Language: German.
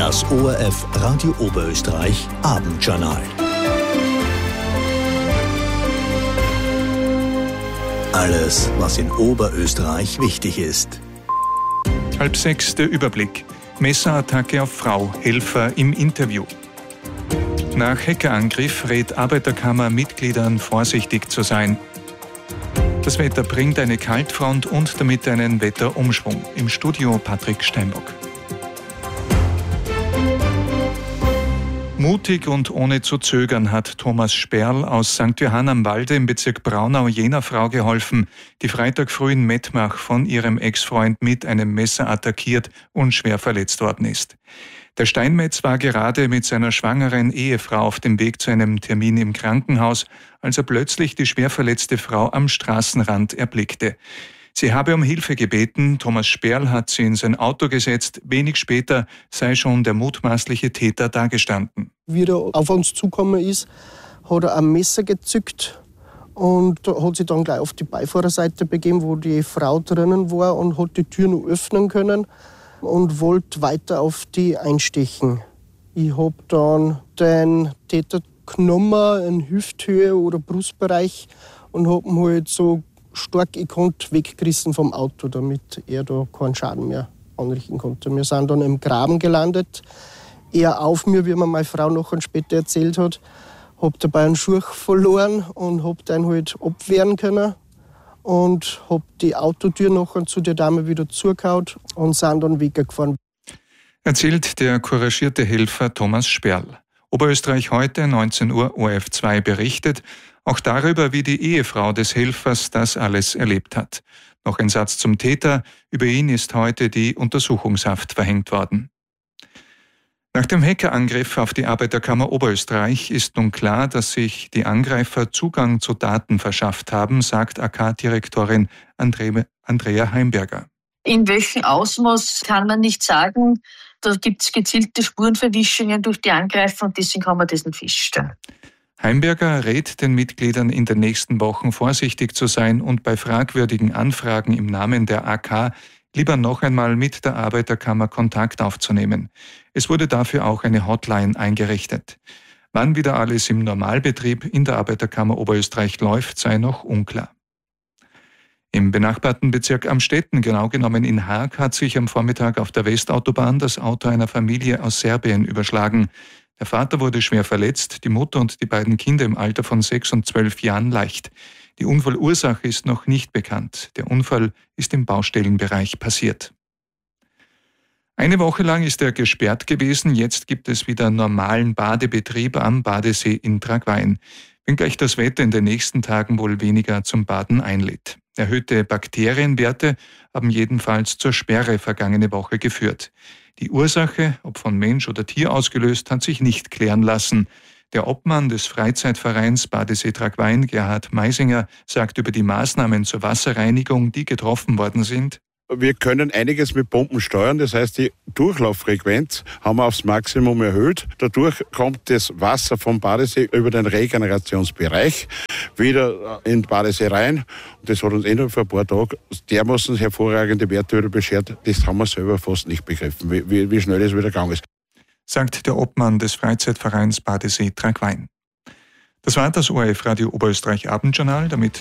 Das ORF Radio Oberösterreich Abendjournal. Alles, was in Oberösterreich wichtig ist. 5:30 der Überblick. Messerattacke auf Frau, Helfer im Interview. Nach Hackerangriff rät Arbeiterkammer Mitgliedern vorsichtig zu sein. Das Wetter bringt eine Kaltfront und damit einen Wetterumschwung. Im Studio Patrick Steinbock. Mutig und ohne zu zögern hat Thomas Sperl aus St. Johann am Walde im Bezirk Braunau jener Frau geholfen, die Freitag früh in Mettmach von ihrem Ex-Freund mit einem Messer attackiert und schwer verletzt worden ist. Der Steinmetz war gerade mit seiner schwangeren Ehefrau auf dem Weg zu einem Termin im Krankenhaus, als er plötzlich die schwer verletzte Frau am Straßenrand erblickte. Sie habe um Hilfe gebeten, Thomas Sperl hat sie in sein Auto gesetzt, wenig später sei schon der mutmaßliche Täter dagestanden. Wie er auf uns zugekommen ist, hat er ein Messer gezückt und hat sich dann gleich auf die Beifahrerseite begeben, wo die Frau drinnen war, und hat die Tür noch öffnen können und wollte weiter auf die einstechen. Ich habe dann den Täter genommen in Hüfthöhe oder Brustbereich und habe ihn halt so stark ich konnte weggerissen vom Auto, damit er da keinen Schaden mehr anrichten konnte. Wir sind dann im Graben gelandet. Er auf mir, wie mir meine Frau noch später erzählt hat. Habe dabei einen Schurch verloren und habe den halt abwehren können. Und habe die Autotür noch zu der Dame wieder zugehauen und sind dann weggefahren. Erzählt der couragierte Helfer Thomas Sperl. Oberösterreich heute, 19 Uhr, ORF2 berichtet auch darüber, wie die Ehefrau des Helfers das alles erlebt hat. Noch ein Satz zum Täter. Über ihn ist heute die Untersuchungshaft verhängt worden. Nach dem Hackerangriff auf die Arbeiterkammer Oberösterreich ist nun klar, dass sich die Angreifer Zugang zu Daten verschafft haben, sagt AK-Direktorin Andrea Heimberger. In welchem Ausmaß kann man nicht sagen. Da gibt es gezielte Spurenverwischungen durch die Angreifer und deswegen kann man das nicht feststellen. Heimberger rät den Mitgliedern in den nächsten Wochen vorsichtig zu sein und bei fragwürdigen Anfragen im Namen der AK lieber noch einmal mit der Arbeiterkammer Kontakt aufzunehmen. Es wurde dafür auch eine Hotline eingerichtet. Wann wieder alles im Normalbetrieb in der Arbeiterkammer Oberösterreich läuft, sei noch unklar. Im benachbarten Bezirk Amstetten, genau genommen in Haag, hat sich am Vormittag auf der Westautobahn das Auto einer Familie aus Serbien überschlagen. Der Vater wurde schwer verletzt, die Mutter und die beiden Kinder im Alter von 6 und 12 Jahren leicht. Die Unfallursache ist noch nicht bekannt. Der Unfall ist im Baustellenbereich passiert. Eine Woche lang ist er gesperrt gewesen. Jetzt gibt es wieder normalen Badebetrieb am Badesee in Tragwein. Wenngleich das Wetter in den nächsten Tagen wohl weniger zum Baden einlädt. Erhöhte Bakterienwerte haben jedenfalls zur Sperre vergangene Woche geführt. Die Ursache, ob von Mensch oder Tier ausgelöst, hat sich nicht klären lassen. Der Obmann des Freizeitvereins Badesee Tragwein, Gerhard Meisinger, sagt über die Maßnahmen zur Wasserreinigung, die getroffen worden sind: Wir können einiges mit Pumpen steuern, das heißt, die Durchlauffrequenz haben wir aufs Maximum erhöht. Dadurch kommt das Wasser vom Badesee über den Regenerationsbereich wieder in den Badesee rein. Das hat uns innerhalb von ein paar Tagen dermaßen hervorragende Werte wieder beschert, das haben wir selber fast nicht begriffen, wie schnell es wieder gegangen ist. Sagt der Obmann des Freizeitvereins Badesee Tragwein. Das war das ORF Radio Oberösterreich Abendjournal, damit